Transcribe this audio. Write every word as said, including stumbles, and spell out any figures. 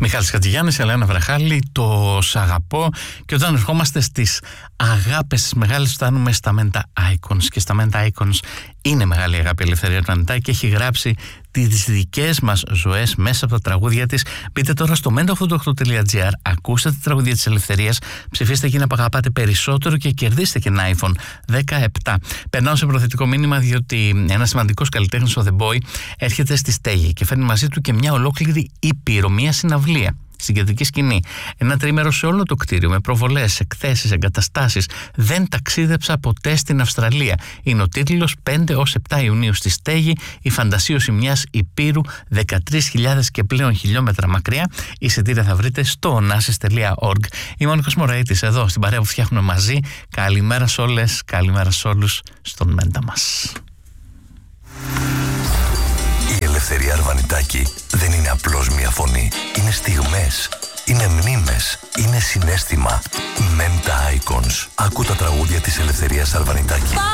Μιχάλης Χατζηγιάννης, Ελένα Βραχάλη, το «Σ' αγαπώ». Και όταν ερχόμαστε στις αγάπες τις μεγάλες, φτάνουμε στα Menta Icons. Και στα Menta Icons είναι μεγάλη αγάπη η Ελευθερία Αρβανιτάκη και έχει γράψει τις δικές μας ζωές μέσα από τα τραγούδια της. Μπείτε τώρα στο μέντα ογδόντα οκτώ τελεία τζι άρ, ακούστε τα τραγούδια της Ελευθερίας, ψηφίστε εκείνα που αγαπάτε περισσότερο και κερδίστε και ένα άιφον δεκαεπτά. Περνάω σε προθετικό μήνυμα, διότι ένας σημαντικός καλλιτέχνης, ο The Boy, έρχεται στη Στέγη και φέρνει μαζί του και μια ολόκληρη ήπειρο, μια συναυλία στην κεντρική σκηνή. Ένα τρίμερο σε όλο το κτίριο, με προβολές, εκθέσεις, εγκαταστάσεις. Δεν ταξίδεψα ποτέ στην Αυστραλία. Είναι ο τίτλος. Πέντε έως επτά Ιουνίου στη Στέγη, η φαντασίωση μιας υπήρου δεκατρείς χιλιάδες και πλέον χιλιόμετρα μακριά. Εισιτήρια θα βρείτε στο onassis τελεία org. Είμαι ο Νίκος Μωραΐτης, εδώ στην παρέα που φτιάχνουμε μαζί. Καλημέρα σε όλες, καλημέρα σε όλους στον Μέντα μας. Η Ελευθερία Αρβανιτάκη δεν είναι απλώς μια φωνή. Είναι στιγμές, είναι μνήμες, είναι συναίσθημα. Menta Icons. Ακού τα τραγούδια της Ελευθερίας Αρβανιτάκη.